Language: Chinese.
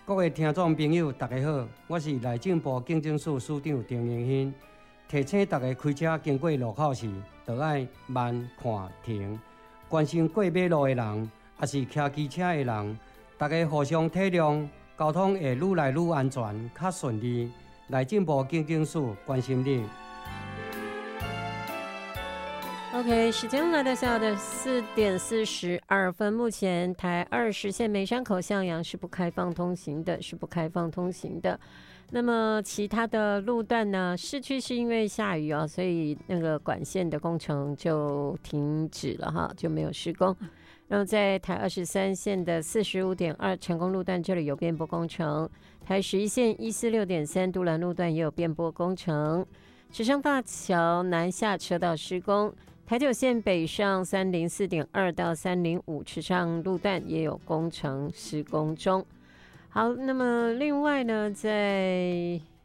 各位听众朋友，大家好，我是内政部警政署署长丁荣兴。提醒大家开车经过路口时，就要慢看停。关心过马路的人，也是骑机车的人，大家互相体谅，交通会愈来愈安全、较顺利。内政部警政署关心你。 OK， 时间来到下午的4点42分。目前台20线梅山口向阳是不开放通行的，那么其他的路段呢？市区是因为下雨哦，所以那个管线的工程就停止了哈，就没有施工。然后在台23线的45.2成功路段，这里有边坡工程；台11线146.3都兰路段也有边坡工程。池上大桥南下车道施工。台9线北上304.2到305池上路段也有工程施工中。好，那么另外呢，在